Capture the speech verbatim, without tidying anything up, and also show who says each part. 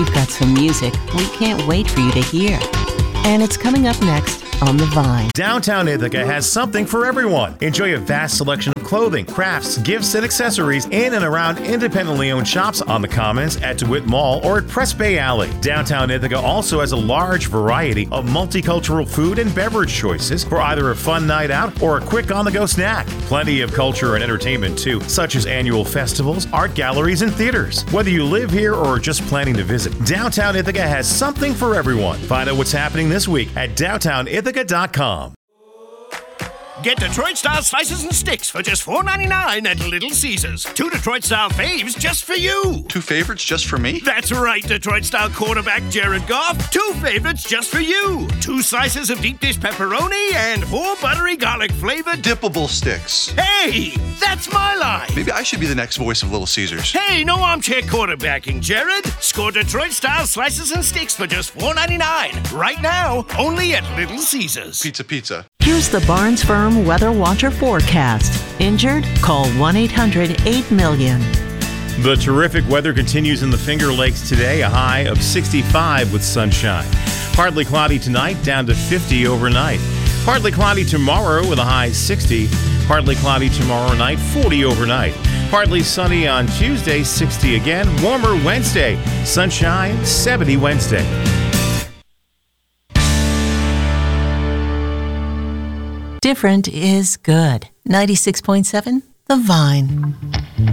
Speaker 1: We've got some music we can't wait for you to hear. And it's coming up next on The Vine.
Speaker 2: Downtown Ithaca has something for everyone. Enjoy a vast selection of clothing, crafts, gifts, and accessories in and around independently owned shops on the Commons, at DeWitt Mall, or at Press Bay Alley. Downtown Ithaca also has a large variety of multicultural food and beverage choices for either a fun night out or a quick on-the-go snack. Plenty of culture and entertainment too, such as annual festivals, art galleries, and theaters. Whether you live here or are just planning to visit, Downtown Ithaca has something for everyone. Find out what's happening this week at downtown ithaca dot com.
Speaker 3: Get Detroit-style slices and sticks for just four ninety-nine at Little Caesars. Two Detroit-style faves just for you.
Speaker 4: Two favorites just for me?
Speaker 3: That's right, Detroit-style quarterback Jared Goff. Two favorites just for you. Two slices of deep dish pepperoni and four buttery garlic-flavored
Speaker 4: dippable sticks.
Speaker 3: Hey, that's my line.
Speaker 4: Maybe I should be the next voice of Little Caesars.
Speaker 3: Hey, no armchair quarterbacking, Jared. Score Detroit-style slices and sticks for just four ninety-nine. Right now, only at Little Caesars.
Speaker 4: Pizza, pizza.
Speaker 1: Here's the Barnes Firm Weather Watcher forecast. Injured? Call one eight hundred eight million.
Speaker 2: The terrific weather continues in the Finger Lakes today, a high of sixty-five with sunshine. Partly cloudy tonight, down to fifty overnight. Partly cloudy tomorrow with a high sixty. Partly cloudy tomorrow night, forty overnight. Partly sunny on Tuesday, sixty again. Warmer Wednesday, sunshine, seventy Wednesday.
Speaker 1: Different is good. ninety-six point seven The Vine.